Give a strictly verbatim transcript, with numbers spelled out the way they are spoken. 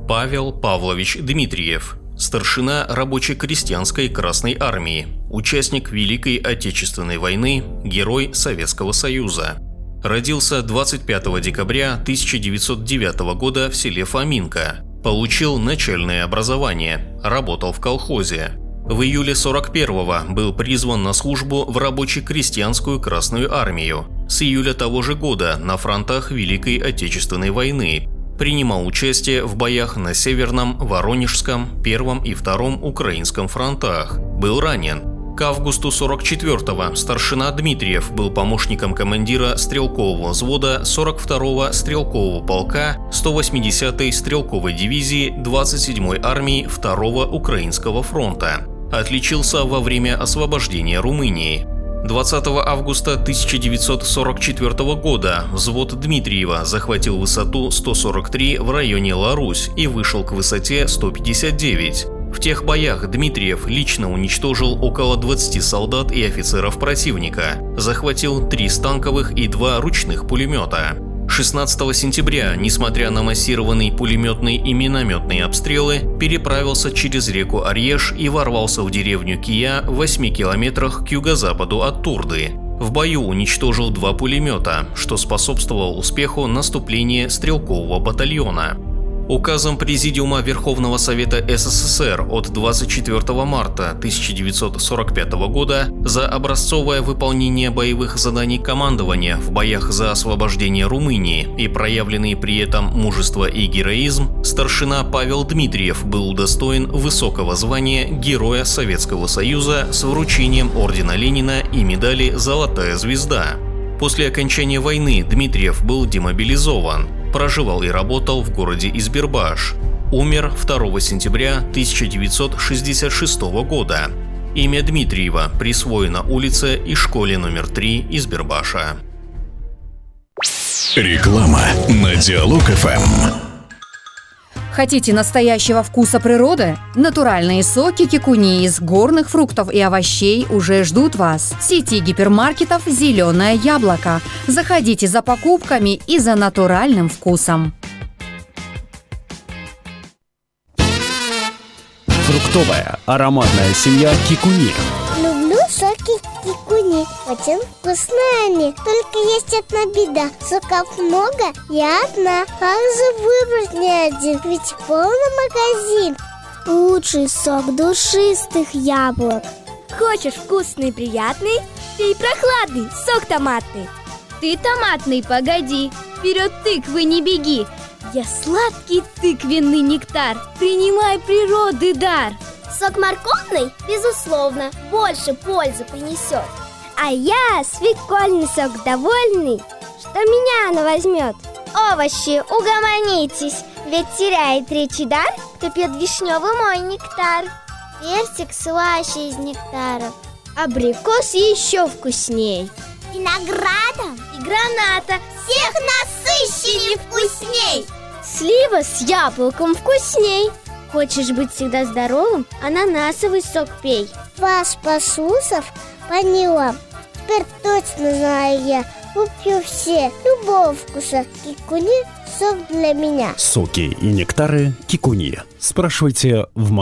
Павел Павлович Дмитриев, старшина рабоче-крестьянской Красной Армии, участник Великой Отечественной войны, Герой Советского Союза. Родился двадцать пятого декабря тысяча девятьсот девятого года в селе Фоминка. Получил начальное образование, работал в колхозе. В июле сорок первого был призван на службу в рабоче-крестьянскую Красную Армию. С июля того же года на фронтах Великой Отечественной войны. Принимал участие в боях на Северном, Воронежском, Первом и Втором Украинском фронтах. Был ранен. К августу сорок четвёртого старшина Дмитриев был помощником командира стрелкового взвода сорок второго стрелкового полка сто восьмидесятой стрелковой дивизии двадцать седьмой армии Второго Украинского фронта. Отличился во время освобождения Румынии. двадцатого августа тысяча девятьсот сорок четвёртого года взвод Дмитриева захватил высоту сто сорок три в районе Ла-Русь и вышел к высоте сто пятьдесят девять. В тех боях Дмитриев лично уничтожил около двадцати солдат и офицеров противника, захватил три станковых и два ручных пулемета. шестнадцатого сентября, несмотря на массированные пулеметные и минометные обстрелы, переправился через реку Арьеж и ворвался в деревню Кия в восьми километрах к юго-западу от Турды. В бою уничтожил два пулемета, что способствовало успеху наступления стрелкового батальона. Указом Президиума Верховного Совета СССР от двадцать четвёртого марта тысяча девятьсот сорок пятого года за образцовое выполнение боевых заданий командования в боях за освобождение Румынии и проявленные при этом мужество и героизм, старшина Павел Дмитриев был удостоен высокого звания Героя Советского Союза с вручением ордена Ленина и медали «Золотая звезда». После окончания войны Дмитриев был демобилизован. Проживал и работал в городе Избербаш. Умер второго сентября тысяча девятьсот шестьдесят шестого года. Имя Дмитриева присвоено улице и школе номер три Избербаша. Реклама на Диалог-ФМ. Хотите настоящего вкуса природы? Натуральные соки кикуни из горных фруктов и овощей уже ждут вас. В сети гипермаркетов «Зеленое яблоко». Заходите за покупками и за натуральным вкусом. Фруктовая ароматная семья кикуни. Люблю соки кикуни, очень вкусные они. Только есть одна беда, соков много, я одна. Как же выбрать не один, ведь полный магазин. Лучший сок душистых яблок. Хочешь вкусный и приятный? Пей прохладный сок томатный. Ты томатный, погоди, вперед тыквы не беги. Я сладкий тыквенный нектар, принимай природы дар. Сок морковный, безусловно, больше пользы принесет. А я свекольный сок довольный, что меня она возьмет. Овощи, угомонитесь, ведь теряет речи дар, кто пьет вишневый мой нектар. Персик слаще из нектаров, абрикос еще вкусней. Виноградом и граната всех насыщеннее вкусней. Слива с яблоком вкусней. Хочешь быть всегда здоровым? Ананасовый сок пей. Вас, посусов, поняла. Теперь точно знаю я. Куплю все, любого вкуса. Кикуни – сок для меня. Соки и нектары кикуни. Спрашивайте в магазине.